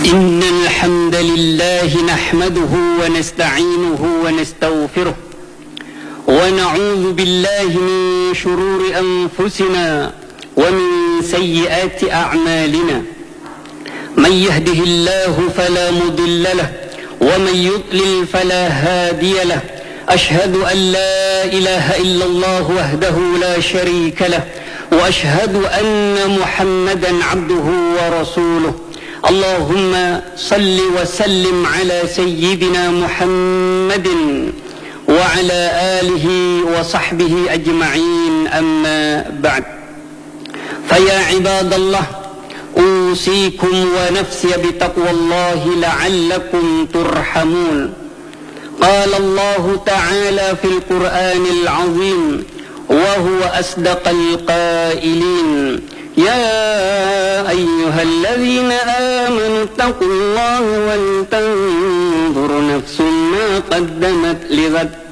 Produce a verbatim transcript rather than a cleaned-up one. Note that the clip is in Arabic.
إن الحمد لله نحمده ونستعينه ونستغفره ونعوذ بالله من شرور أنفسنا ومن سيئات أعمالنا. من يهده الله فلا مضل له ومن يضلل فلا هادي له. أشهد أن لا إله إلا الله وحده لا شريك له وأشهد أن محمدا عبده ورسوله. اللهم صل وسلم على سيدنا محمد وعلى آله وصحبه أجمعين. أما بعد، فيا عباد الله، أوصيكم ونفسي بتقوى الله لعلكم ترحمون. قال الله تعالى في القرآن العظيم وهو أصدق القائلين: يا أيها الذين آمنوا اتقوا الله ولتنظر نفس ما قدمت لغد